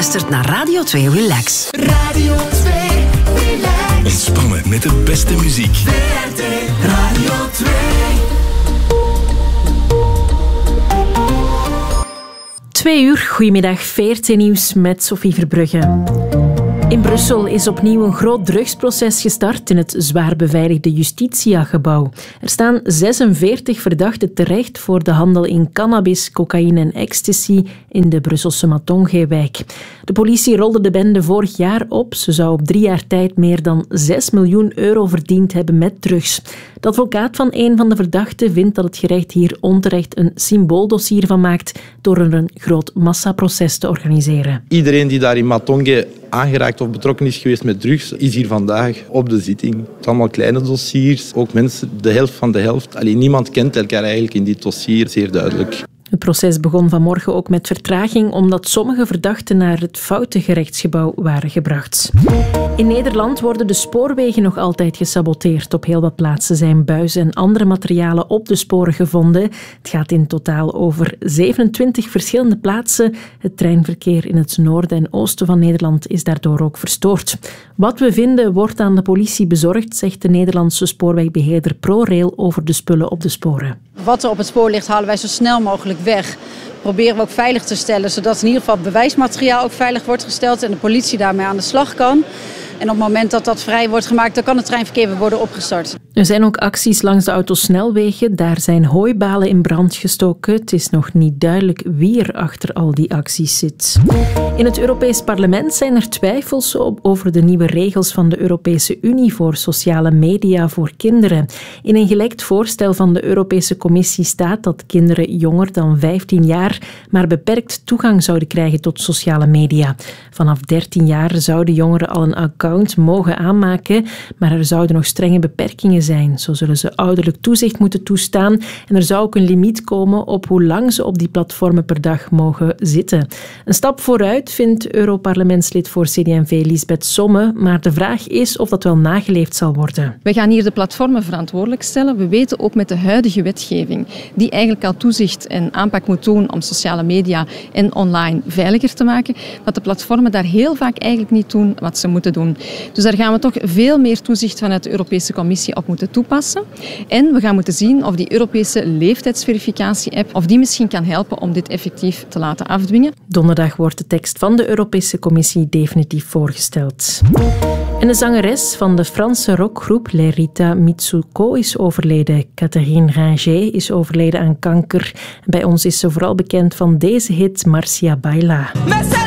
luistert naar Radio 2 Relax. Radio 2 Relax. Ontspannen met de beste muziek. VRT Radio 2. 2 uur, goedemiddag, VRT Nieuws met Sophie Verbrugge. In Brussel is opnieuw een groot drugsproces gestart in het zwaar beveiligde Justitia-gebouw. Er staan 46 verdachten terecht voor de handel in cannabis, cocaïne en ecstasy in de Brusselse Matonge-wijk. De politie rolde de bende vorig jaar op. Ze zou op 3 jaar tijd meer dan 6 miljoen euro verdiend hebben met drugs. De advocaat van een van de verdachten vindt dat het gerecht hier onterecht een symbooldossier van maakt door er een groot massaproces te organiseren. Iedereen die daar in Matonge aangeraakt of betrokken is geweest met drugs, is hier vandaag op de zitting. Het zijn allemaal kleine dossiers, ook mensen de helft van de helft. Alleen niemand kent elkaar eigenlijk in dit dossier, zeer duidelijk. Het proces begon vanmorgen ook met vertraging omdat sommige verdachten naar het foute gerechtsgebouw waren gebracht. In Nederland worden de spoorwegen nog altijd gesaboteerd. Op heel wat plaatsen zijn buizen en andere materialen op de sporen gevonden. Het gaat in totaal over 27 verschillende plaatsen. Het treinverkeer in het noorden en oosten van Nederland is daardoor ook verstoord. Wat we vinden wordt aan de politie bezorgd, zegt de Nederlandse spoorwegbeheerder ProRail over de spullen op de sporen. Wat er op het spoor ligt, halen wij zo snel mogelijk weg. Proberen we ook veilig te stellen, zodat in ieder geval het bewijsmateriaal ook veilig wordt gesteld en de politie daarmee aan de slag kan. En op het moment dat dat vrij wordt gemaakt, dan kan het treinverkeer weer worden opgestart. Er zijn ook acties langs de autosnelwegen. Daar zijn hooibalen in brand gestoken. Het is nog niet duidelijk wie er achter al die acties zit. In het Europees Parlement zijn er twijfels over de nieuwe regels van de Europese Unie voor sociale media voor kinderen. In een gelekt voorstel van de Europese Commissie staat dat kinderen jonger dan 15 jaar maar beperkt toegang zouden krijgen tot sociale media. Vanaf 13 jaar zouden jongeren al een account mogen aanmaken, maar er zouden nog strenge beperkingen zijn. Zo zullen ze ouderlijk toezicht moeten toestaan en er zou ook een limiet komen op hoe lang ze op die platformen per dag mogen zitten. Een stap vooruit vindt Europarlementslid voor CD&V Lisbeth Somme, maar de vraag is of dat wel nageleefd zal worden. We gaan hier de platformen verantwoordelijk stellen. We weten ook met de huidige wetgeving, die eigenlijk al toezicht en aanpak moet doen om sociale media en online veiliger te maken, dat de platformen daar heel vaak eigenlijk niet doen wat ze moeten doen. Dus daar gaan we toch veel meer toezicht vanuit de Europese Commissie op moeten toepassen. En we gaan moeten zien of die Europese leeftijdsverificatie-app of die misschien kan helpen om dit effectief te laten afdwingen. Donderdag wordt de tekst van de Europese Commissie definitief voorgesteld. En de zangeres van de Franse rockgroep Lerita Mitsuko is overleden. Catherine Ringer is overleden aan kanker. Bij ons is ze vooral bekend van deze hit Marcia Baila.